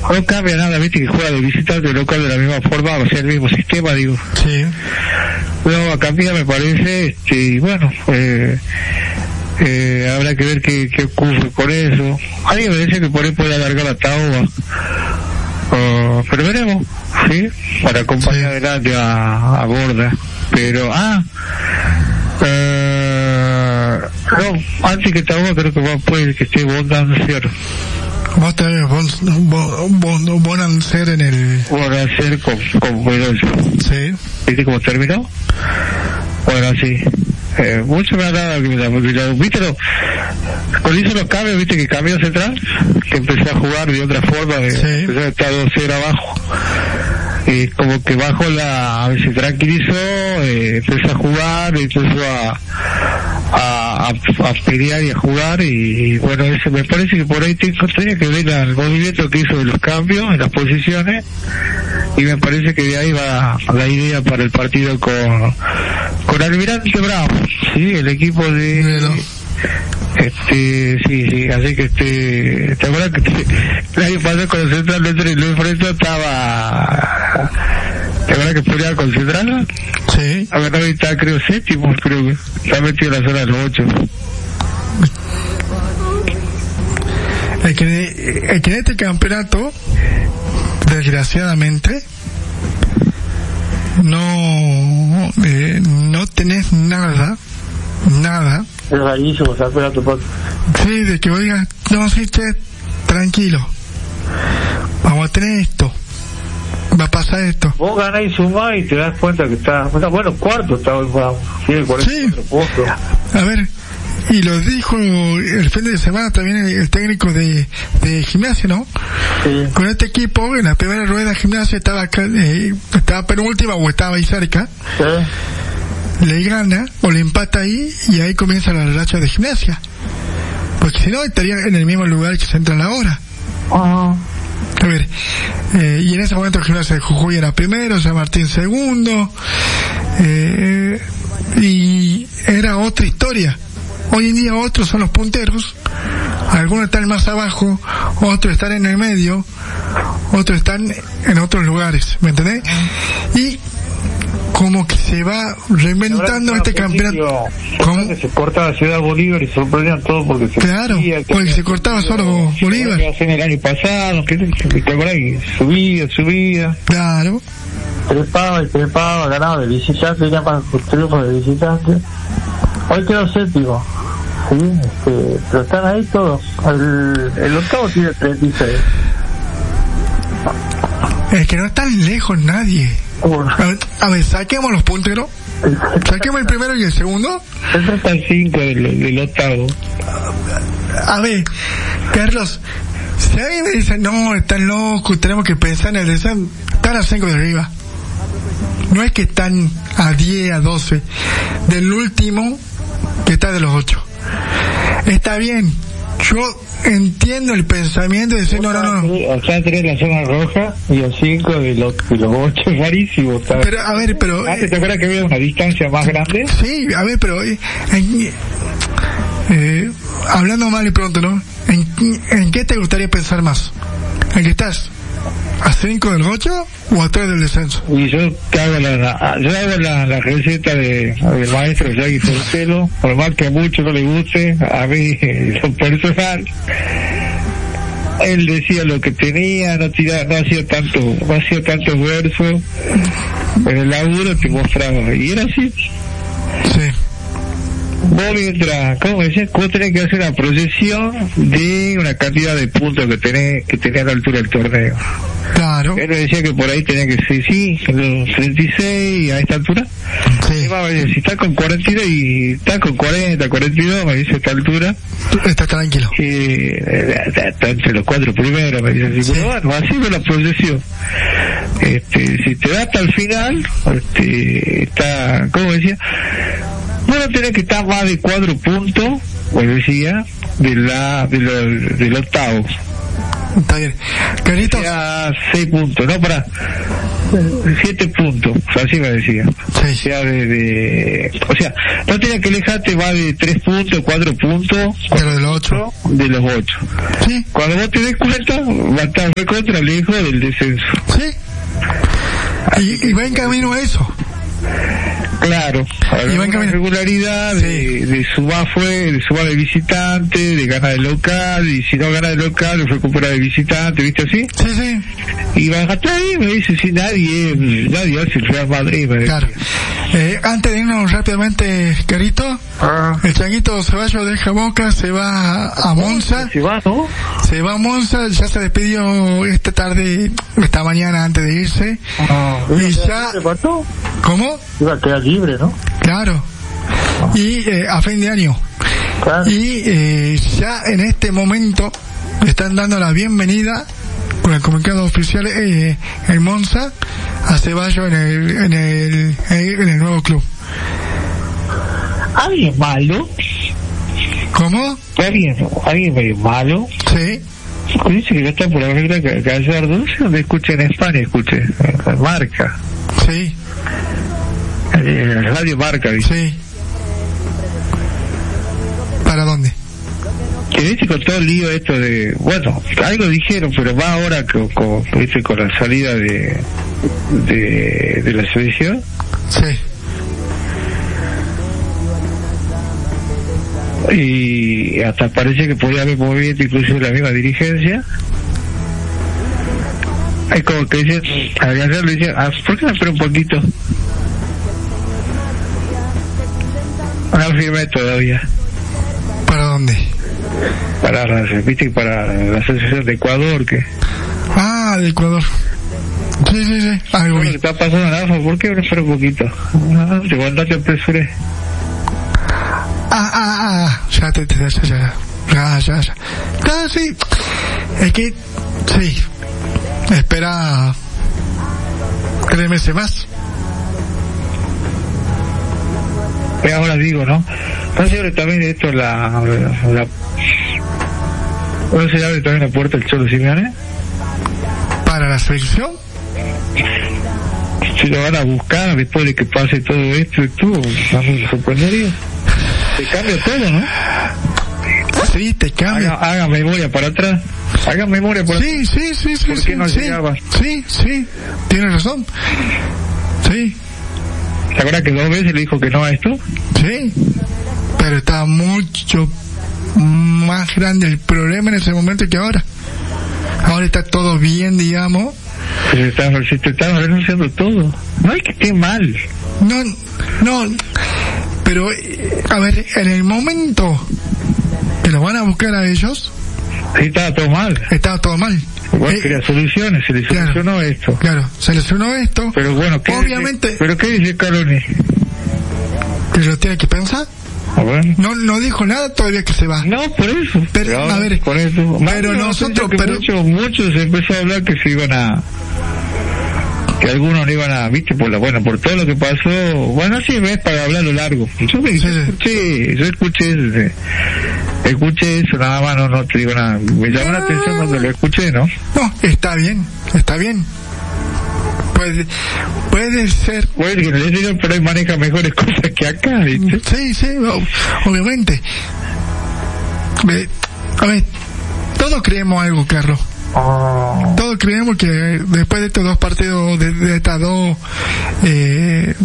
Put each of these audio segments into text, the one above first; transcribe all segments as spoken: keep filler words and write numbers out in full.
no cambia nada, viste que juega de visitante local de la misma forma, o sea, el mismo sistema, digo. Sí. No, a cambia me parece, este, y bueno, eh, eh, habrá que ver qué, qué ocurre con eso. Alguien me dice que por ahí puede alargar la Taua, uh, pero veremos, ¿sí? Para acompañar sí. adelante a, a Borda. Pero, ah, eh, no, antes que Taua creo que va, puede que esté Bondancer. Vos también, vos, vos, vos, vos nacer en el... Vos nacer con, con Bedoya. Sí. ¿Viste cómo terminó? Bueno, sí. Eh, mucho me ha dado que me da, porque ya, viste lo, cuando hizo los cambios, viste que cambió central, que empecé a jugar de otra forma, de, sí. empecé a estar dos cero abajo. Y como que bajo la, a ver, se tranquilizó, eh, empezó a jugar, empezó a, a, a, a pelear y a jugar, y, y bueno, eso me parece que por ahí tengo, tenía que ver el movimiento que hizo de los cambios en las posiciones, y me parece que de ahí va la idea para el partido con, con Almirante Bravo, sí, el equipo de... Bueno. Este, sí, sí, así que este, ¿te acuerdas que te, el año pasado con el Central de lo enfrentó estaba, ¿te acuerdas que peleaba con Central? Sí. A ver, no está, creo, séptimo, creo que está metido en la zona de los ocho. El que, el que en este campeonato, desgraciadamente, no, eh, no tenés nada, nada. Es rarísimo, se acuerda tu parte. Sí, de que oiga, no, sí, che, tranquilo. Vamos a tener esto. Va a pasar esto. Vos ganás y sumás y te das cuenta que está, bueno, cuarto está hoy, tiene cuarenta y cuatro puntos. A ver, y lo dijo el fin de semana también el, el técnico de, de Gimnasia, ¿no? Sí. Con este equipo, en la primera rueda de Gimnasia estaba acá, eh, estaba penúltima o estaba ahí cerca. Sí. Le gana o le empata ahí y ahí comienza la racha de Gimnasia, porque si no estaría en el mismo lugar que Central ahora. Uh-huh. A ver, eh, y en ese momento Gimnasia de Jujuy era primero, San Martín segundo, eh, y era otra historia. Hoy en día otros son los punteros, algunos están más abajo, otros están en el medio, otros están en otros lugares, ¿me entendés? Y como que se va reinventando este campeonato. ¿Cómo? Que se corta la Ciudad Bolívar y sorprendían todo porque se claro, subía, porque se cortaba solo Bolívar. Que hacen el año pasado, que te acuerdas que subía, subía. Claro. Trepaba y trepaba, ganaba de visitante, ya para el triunfo de visitante. Hoy quedó séptimo. Sí, este, pero están ahí todos. El, el octavo tiene treinta y seis. Es que no es tan lejos nadie. A ver, a ver, saquemos los punteros. Saquemos el primero y el segundo. El treinta y cinco del, del octavo. A ver, Carlos, si alguien me dice, no, están locos, tenemos que pensar en el descenso, están a cinco de arriba. No es que están a diez, a doce. Del último, que está de los ocho. Está bien. Yo entiendo el pensamiento de decir, no, no, no. O sea, tenés la zona roja y el cinco de los, de los ocho, es rarísimo. ¿Sabes? Pero, a ver, pero... ¿Antes te acuerdas que había una distancia más grande? Sí, a ver, pero... Eh, en, eh, hablando mal y pronto, ¿no? ¿En, ¿En qué te gustaría pensar más? ¿En que estás a cinco del ocho o a tres del descenso? Y yo te hago la, la, yo hago la, la receta de, del maestro Yagui Portelo, por más que a muchos no le guste, a mí, lo personal, él decía lo que tenía, no tiraba, no hacía tanto, no hacía tantos versos, pero el laburo te mostraba, y era así. Sí. Vos mientras, ¿cómo decías? Vos tenés que hacer una proyección de una cantidad de puntos que tenés, que tenés a la altura del torneo. Claro. Él me decía que por ahí tenía que ser, sí, los treinta y seis a esta altura. Sí. Si está con cuarenta y dos y está con cuarenta, cuarenta y dos, me dice a esta altura. Está tranquilo. Eh, está entre los cuatro primeros, me dice así. Sí. Pero bueno, así es la proyección. Este, si te da hasta el final, este, está, ¿cómo decía? Bueno, tenés que estar más de cuatro puntos, pues decía, de la, de lo, del octavo. Está bien. Carlitos. Ya seis puntos, no, para siete puntos, así me decía. Sí. O sea, de, de, o sea, no tenía que alejarte, va de tres puntos, cuatro puntos. Pero de los ocho. De los ocho. Sí. Cuando vos te des cuenta, va a estar recontra lejos del descenso. Sí. Y, y va en camino a eso. Claro, y va en una regularidad sí. de, de sumar fue, de sumar de visitante, de ganar de local, y si no gana de local, recupera de visitante, ¿viste así? Sí, sí. Y va hasta ahí, me dice, si nadie, nadie hace el Real Madrid, me claro. Eh, antes de irnos rápidamente, Carito, ah. el Changuito Ceballos deja Boca, se va a Monza. Se va, ¿no? Se va a Monza, ya se despidió esta tarde, esta mañana antes de irse. Ah, y ya... ¿Cómo? Iba a quedar libre, ¿no? Claro. Y eh, a fin de año. Claro. Y eh, ya en este momento le están dando la bienvenida con el comunicado oficial eh, en Monza a Ceballos en el, en el en el nuevo club. ¿Alguien malo? ¿Cómo? ¿Alguien, alguien medio malo? Sí. Dice que no está por la regla Gallardo. No sé dónde escuché en España, escuché. Marca. Sí. Eh, Radio Marca, dice. Sí. ¿Para dónde? Que dice con todo el lío esto de, bueno, algo dijeron, pero va ahora con, con, ¿viste? Con la salida de, de, de la selección. Sí. Y hasta parece que podía haber movimiento incluso de la misma dirigencia. Es como que dicen, a Gallardo le dicen, ah, ¿por qué no espera un poquito? No firmé todavía. ¿Para dónde? Para la, viste, para la Asociación de Ecuador, que... Ah, de Ecuador. Sí, sí, sí. Algo ¿Qué está pasando en AFA? ¿Por qué no espera un poquito? No, te guardas, te apresuré. Ah, ah, ah, ya te, te, ya, ya, ya, ya, ya. Ah, sí. Es que, sí. Espera tres meses más. Y ahora digo, ¿no? No se abre también esto la... la ¿No se abre también la puerta del Cholo Simeone? ¿Para la selección? Si lo van a buscar después de que pase todo esto y todo, a mí me sorprendería. Te cambia todo, ¿no? Sí, te cambia. Haga, haga memoria para atrás. Haga memoria para sí, atrás. Sí, sí, sí. ¿Por sí, qué no sí, llegaba? Sí, sí. Tienes razón. Sí. ¿Te acuerdas que dos veces le dijo que no a esto? Sí. Pero estaba mucho más grande el problema en ese momento que ahora. Ahora está todo bien, digamos. Se está, se te está renunciando todo. No hay que esté mal. No, no. Pero, a ver, en el momento que lo van a buscar a ellos... Sí, estaba todo mal. Estaba todo mal. Igual eh, quería soluciones, se le claro, solucionó esto. Claro, se le solucionó esto. Pero bueno, ¿qué obviamente... Dice, ¿pero qué dice Caroni? ¿Que lo tiene que pensar? Ah, bueno. No, no dijo nada todavía que se va. No, por eso. Pero, pero a ver, por eso. Pero Más nosotros... Que pero muchos, muchos se empezó a hablar que se iban a... que algunos no iban a, viste, por la, bueno, por todo lo que pasó, bueno, sí, ves, para hablarlo largo. Yo me sí, escuché, yo escuché eso, escuché eso, nada más, no, no te digo nada. Me llamó la atención cuando lo escuché, ¿no? No, está bien, está bien. Puede, puede ser. Puede que en el exterior por ahí maneja mejores cosas que acá, ¿viste? Sí, sí, obviamente. A ver, todos creemos algo, Carlos. Oh. Todos creemos que después de estos dos partidos, de, de estas dos eh,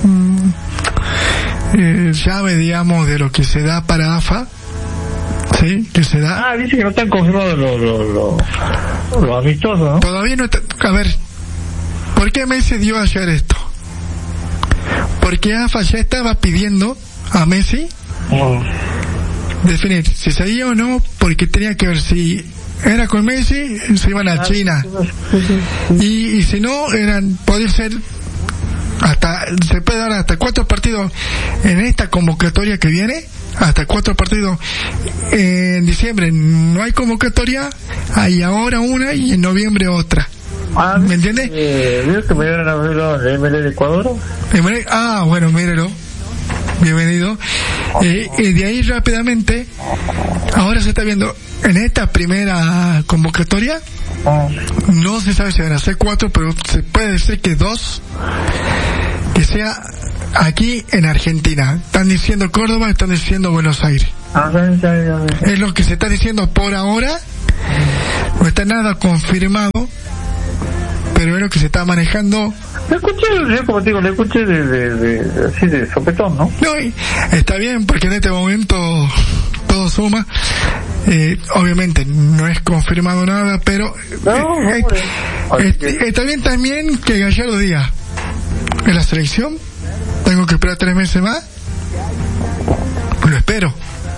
eh, llaves, digamos, de lo que se da para A F A, ¿sí? Que se da. Ah, dice que no están confirmados los lo, lo, lo, lo amistosos, ¿no? Todavía no está. A ver, ¿por qué Messi dio ayer esto? Porque A F A ya estaba pidiendo a Messi oh. definir si seguía o no, porque tenía que ver si era con Messi, se iban a China. Y, y si no, eran, podía ser, hasta, se puede dar hasta cuatro partidos en esta convocatoria que viene, hasta cuatro partidos en diciembre. No hay convocatoria, hay ahora una y en noviembre otra. Ah, ¿me entiendes? Eh, ¿Vio que me dieron a verlo en M L de Ecuador? Ah, bueno, mírelo. bienvenido. Eh, y de ahí rápidamente, ahora se está viendo en esta primera convocatoria, no se sabe si van a ser cuatro, pero se puede decir que dos, que sea aquí en Argentina. Están diciendo Córdoba, están diciendo Buenos Aires. Es lo que se está diciendo por ahora. No está nada confirmado, pero es lo que se está manejando. Le escuché, yo como te digo, le escuché de, de, de, así de sopetón, ¿no? No, y está bien, porque en este momento todo suma. Eh, obviamente no es confirmado nada, pero no, eh, no, eh, eh, está bien también que Gallardo diga, en la selección tengo que esperar tres meses más, lo espero.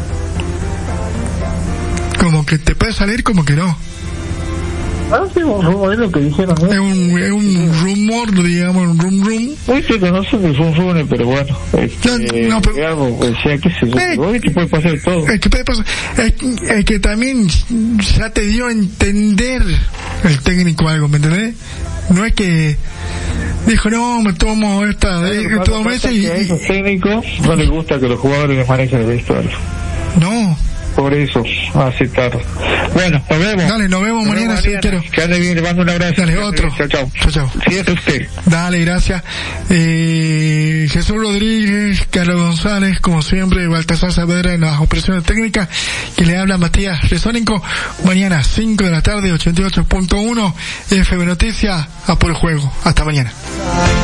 Como que te puede salir, como que no. Ah, sí, un rumor, es lo que dijeron, ¿no? Es un, es un rumor, digamos, un rum rum. Uy, sí, que no sé si son rumores, pero bueno. Este, no, pero, algo, o sea, qué sé yo. Eh, hoy te puede pasar todo. Es que puede pasar. Es, es que también ya te dio a entender el técnico algo, ¿me entendés? No es que dijo, no, me tomo esta de estos meses y... A esos técnicos no les gusta que los jugadores les manejen el vestuario. No. Por eso, aceptar. Bueno, nos vemos. Dale, nos vemos nos mañana, vemos si mañana. quiero. Que ande bien, le mando un abrazo. Dale, otro. Chao, chao. Chao, chao. Sí, es usted. Dale, gracias. Eh, Jesús Rodríguez, Carlos González, como siempre, Baltasar Saavedra en las operaciones técnicas, que le habla Matías Resónico. Mañana, cinco de la tarde, ochenta y ocho punto uno, F M Noticias, a por el juego. Hasta mañana.